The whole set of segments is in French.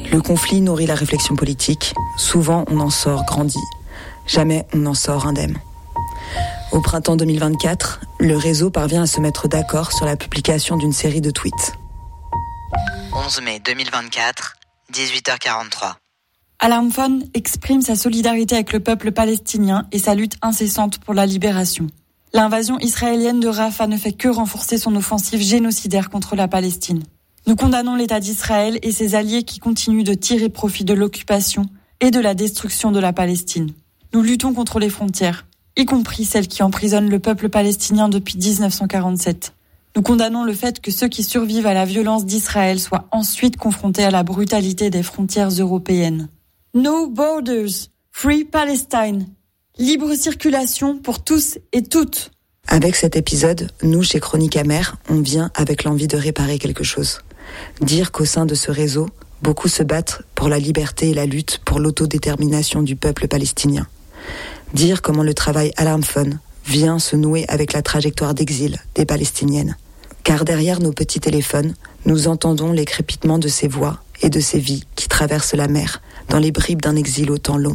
Le conflit nourrit la réflexion politique. Souvent, on en sort grandi. Jamais on n'en sort indemne. Au printemps 2024, le réseau parvient à se mettre d'accord sur la publication d'une série de tweets. 11 mai 2024, 18h43. Alarm Phone exprime sa solidarité avec le peuple palestinien et sa lutte incessante pour la libération. L'invasion israélienne de Rafah ne fait que renforcer son offensive génocidaire contre la Palestine. Nous condamnons l'État d'Israël et ses alliés qui continuent de tirer profit de l'occupation et de la destruction de la Palestine. Nous luttons contre les frontières, y compris celles qui emprisonnent le peuple palestinien depuis 1947. Nous condamnons le fait que ceux qui survivent à la violence d'Israël soient ensuite confrontés à la brutalité des frontières européennes. No borders, free Palestine. Libre circulation pour tous et toutes. Avec cet épisode, nous, chez Chronique Amère, on vient avec l'envie de réparer quelque chose. Dire qu'au sein de ce réseau, beaucoup se battent pour la liberté et la lutte pour l'autodétermination du peuple palestinien. Dire comment le travail Alarm Phone vient se nouer avec la trajectoire d'exil des Palestiniennes. Car derrière nos petits téléphones, nous entendons les crépitements de ces voix et de ces vies qui traversent la mer dans les bribes d'un exil au temps long.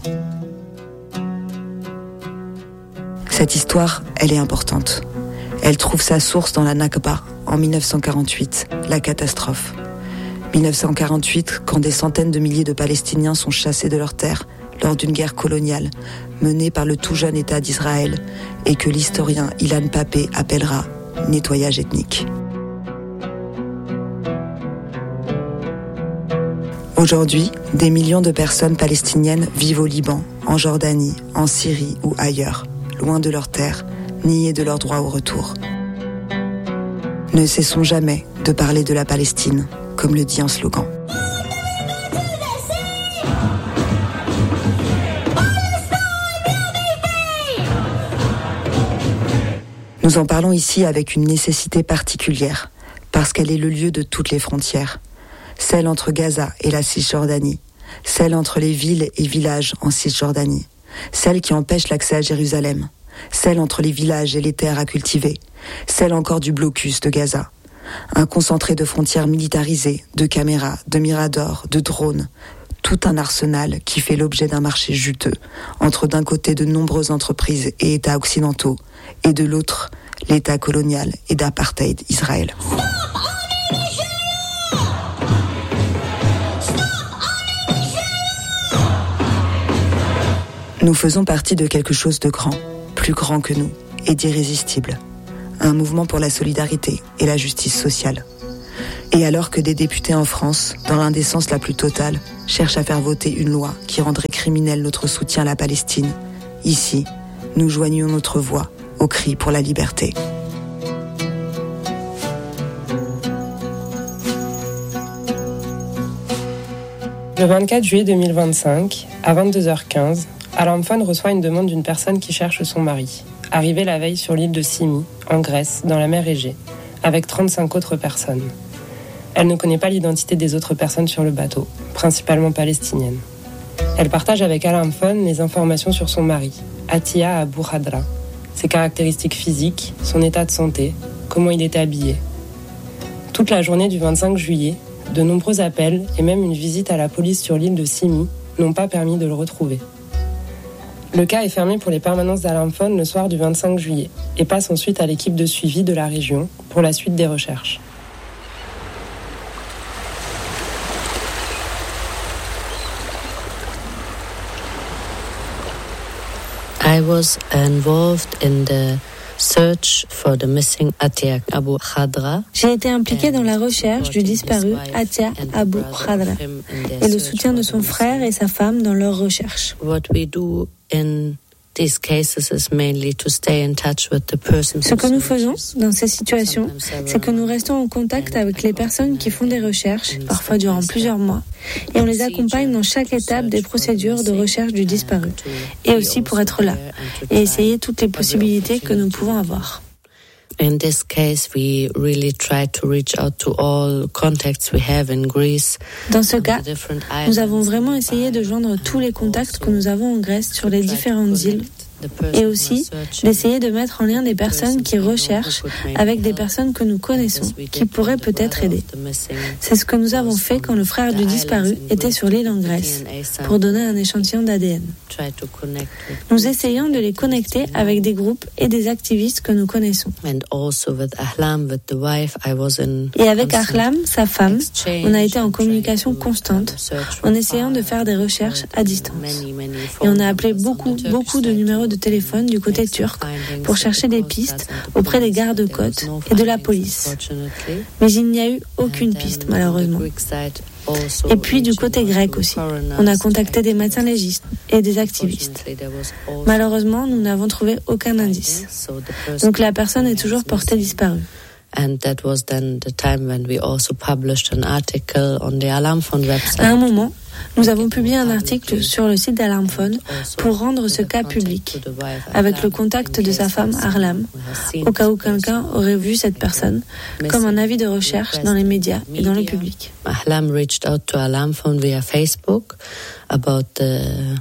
Cette histoire, elle est importante. Elle trouve sa source dans la Nakba, en 1948, la catastrophe. 1948, quand des centaines de milliers de Palestiniens sont chassés de leurs terres lors d'une guerre coloniale menée par le tout jeune État d'Israël et que l'historien Ilan Pappé appellera « nettoyage ethnique ». Aujourd'hui, des millions de personnes palestiniennes vivent au Liban, en Jordanie, en Syrie ou ailleurs, loin de leurs terres, niées de leur droit au retour. Ne cessons jamais de parler de la Palestine, comme le dit un slogan. Nous en parlons ici avec une nécessité particulière, parce qu'elle est le lieu de toutes les frontières. Celle entre Gaza et la Cisjordanie, celle entre les villes et villages en Cisjordanie, celle qui empêche l'accès à Jérusalem, celle entre les villages et les terres à cultiver, celle encore du blocus de Gaza. Un concentré de frontières militarisées, de caméras, de miradors, de drones, tout un arsenal qui fait l'objet d'un marché juteux entre d'un côté de nombreuses entreprises et États occidentaux et de l'autre l'État colonial et d'apartheid Israël. Nous faisons partie de quelque chose de grand, plus grand que nous et d'irrésistible. Un mouvement pour la solidarité et la justice sociale. Et alors que des députés en France, dans l'indécence la plus totale, cherchent à faire voter une loi qui rendrait criminel notre soutien à la Palestine, ici, nous joignons notre voix au cri pour la liberté. Le 24 juillet 2025, à 22h15, Alarm Phone reçoit une demande d'une personne qui cherche son mari, arrivé la veille sur l'île de Symi, en Grèce, dans la mer Égée, avec 35 autres personnes. Elle ne connaît pas l'identité des autres personnes sur le bateau, principalement palestiniennes. Elle partage avec Alarm Phone les informations sur son mari, Attia Abu Khadra, ses caractéristiques physiques, son état de santé, comment il était habillé. Toute la journée du 25 juillet, de nombreux appels et même une visite à la police sur l'île de Symi n'ont pas permis de le retrouver. Le cas est fermé pour les permanences d'Alarm Phone le soir du 25 juillet et passe ensuite à l'équipe de suivi de la région pour la suite des recherches. I was involved in the search for the missing Attia Abu Khadra. J'ai été impliquée dans la recherche du disparu Attia Abu Khadra et le soutien de son frère et sa femme dans leur recherche. What we do in these cases is mainly to stay in touch with the person. Ce que nous faisons dans ces situations, c'est que nous restons en contact avec les personnes qui font des recherches, parfois durant plusieurs mois, et on les accompagne dans chaque étape des procédures de recherche du disparu, et aussi pour être là, et essayer toutes les possibilités que nous pouvons avoir. In this case, we really try to reach out to all contacts we have in Greece. Dans ce cas, nous avons vraiment essayé de joindre tous les contacts que nous avons en Grèce sur les différentes îles et aussi d'essayer de mettre en lien des personnes qui recherchent avec des personnes que nous connaissons, qui pourraient peut-être aider. C'est ce que nous avons fait quand le frère du disparu était sur l'île en Grèce, pour donner un échantillon d'ADN. Nous essayons de les connecter avec des groupes et des activistes que nous connaissons. Et avec Ahlam, sa femme, on a été en communication constante, en essayant de faire des recherches à distance. Et on a appelé beaucoup de numéros de téléphone du côté turc pour chercher des pistes auprès des gardes-côtes et de la police. Mais il n'y a eu aucune piste, malheureusement. Et puis du côté grec aussi, on a contacté des médecins légistes et des activistes. Malheureusement, nous n'avons trouvé aucun indice. Donc la personne est toujours portée disparue. And that was then the time when we also published an article on the Alarm Phone website. À un moment, nous avons publié un article sur le site d'Alarm Phone pour rendre ce cas public, avec le contact de sa femme Ahlam, au cas où quelqu'un aurait vu cette personne, comme un avis de recherche dans les médias et dans le public. Ahlam reached out to Alarm Phone via Facebook about the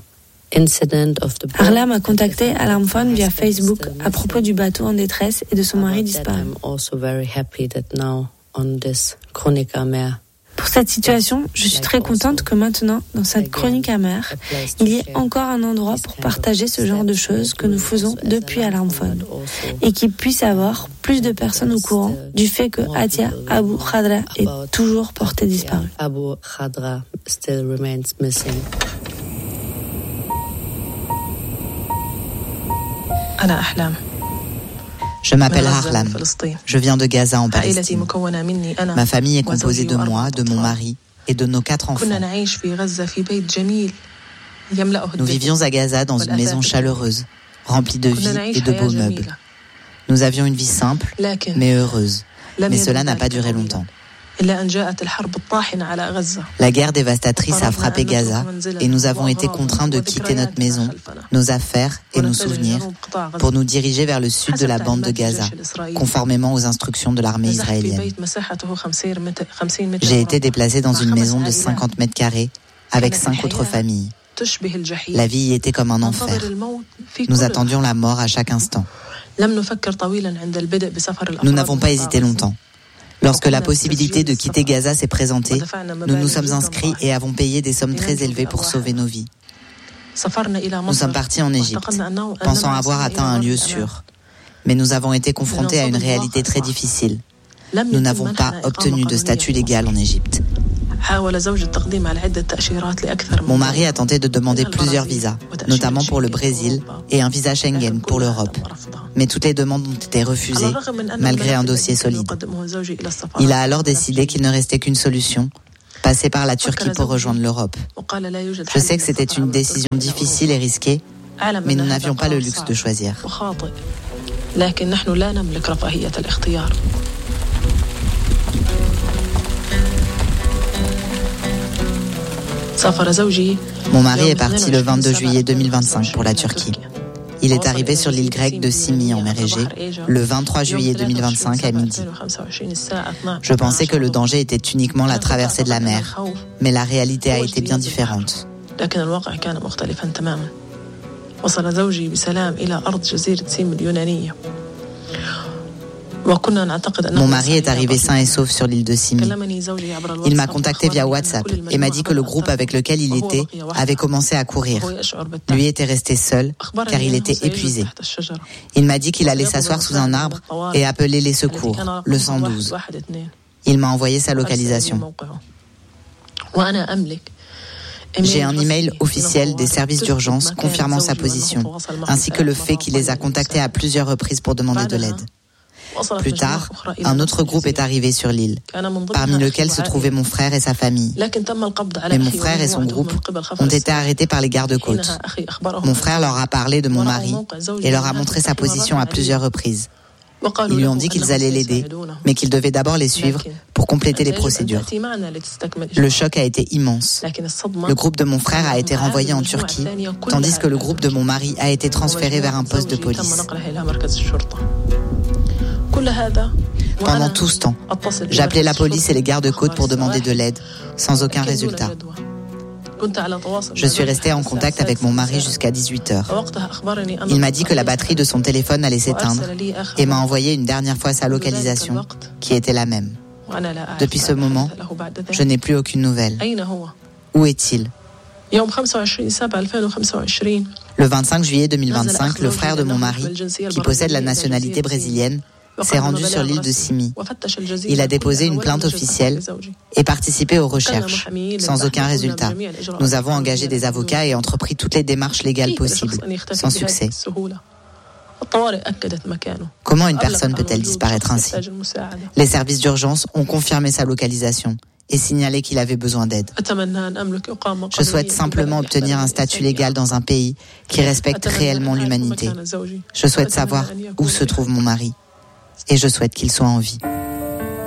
Ahlam a contacté Alarm Phone via Facebook à propos du bateau en détresse et de son mari disparu. Pour cette situation, je suis très contente que maintenant, dans cette chronique amère, il y ait encore un endroit pour partager ce genre de choses que nous faisons depuis Alarm Phone et qu'il puisse y avoir plus de personnes au courant du fait que Atia Abu Khadra est toujours portée disparue. Abu Khadra still remains missing. Je m'appelle Ahlam. Je viens de Gaza en Palestine. Ma famille est composée de moi, de mon mari et de nos 4 enfants. Nous vivions à Gaza dans une maison chaleureuse, remplie de vie et de beaux meubles. Nous avions une vie simple, mais heureuse. Mais cela n'a pas duré longtemps. La guerre dévastatrice a frappé Gaza et nous avons été contraints de quitter notre maison, nos affaires et nos souvenirs pour nous diriger vers le sud de la bande de Gaza, conformément aux instructions de l'armée israélienne. J'ai été déplacé dans une maison de 50 mètres carrés avec 5 autres familles. La vie y était comme un enfer. Nous attendions la mort à chaque instant. Nous n'avons pas hésité longtemps. Lorsque la possibilité de quitter Gaza s'est présentée, nous nous sommes inscrits et avons payé des sommes très élevées pour sauver nos vies. Nous sommes partis en Égypte, pensant avoir atteint un lieu sûr. Mais nous avons été confrontés à une réalité très difficile. Nous n'avons pas obtenu de statut légal en Égypte. Mon mari a tenté de demander plusieurs visas, notamment pour le Brésil et un visa Schengen pour l'Europe. Mais toutes les demandes ont été refusées, malgré un dossier solide. Il a alors décidé qu'il ne restait qu'une solution, passer par la Turquie pour rejoindre l'Europe. Je sais que c'était une décision difficile et risquée, mais nous n'avions pas le luxe de choisir. Mon mari est parti le 22 juillet 2025 pour la Turquie. Il est arrivé sur l'île grecque de Simi en mer Égée le 23 juillet 2025 à midi. Je pensais que le danger était uniquement la traversée de la mer, mais la réalité a été bien différente. Mon mari est arrivé sain et sauf sur l'île de Simi. Il m'a contacté via WhatsApp et m'a dit que le groupe avec lequel il était avait commencé à courir. Lui était resté seul car il était épuisé. Il m'a dit qu'il allait s'asseoir sous un arbre et appeler les secours, le 112. Il m'a envoyé sa localisation. J'ai un email officiel des services d'urgence confirmant sa position, ainsi que le fait qu'il les a contactés à plusieurs reprises pour demander de l'aide. Plus tard, un autre groupe est arrivé sur l'île, parmi lequel se trouvaient mon frère et sa famille. Mais mon frère et son groupe ont été arrêtés par les gardes-côtes. Mon frère leur a parlé de mon mari et leur a montré sa position à plusieurs reprises. Ils lui ont dit qu'ils allaient l'aider, mais qu'ils devaient d'abord les suivre pour compléter les procédures. Le choc a été immense. Le groupe de mon frère a été renvoyé en Turquie, tandis que le groupe de mon mari a été transféré vers un poste de police. Pendant tout ce temps, j'appelais la police et les gardes-côtes pour demander de l'aide, sans aucun résultat. Je suis restée en contact avec mon mari jusqu'à 18h. Il m'a dit que la batterie de son téléphone allait s'éteindre et m'a envoyé une dernière fois sa localisation, qui était la même. Depuis ce moment, je n'ai plus aucune nouvelle. Où est-il ? Le 25 juillet 2025, le frère de mon mari, qui possède la nationalité brésilienne, s'est rendu sur l'île de Simi. Il a déposé une plainte officielle et participé aux recherches, sans aucun résultat. Nous avons engagé des avocats et entrepris toutes les démarches légales possibles, sans succès. Comment une personne peut-elle disparaître ainsi ? Les services d'urgence ont confirmé sa localisation et signalé qu'il avait besoin d'aide. Je souhaite simplement obtenir un statut légal dans un pays qui respecte réellement l'humanité. Je souhaite savoir où se trouve mon mari et je souhaite qu'il soit en vie.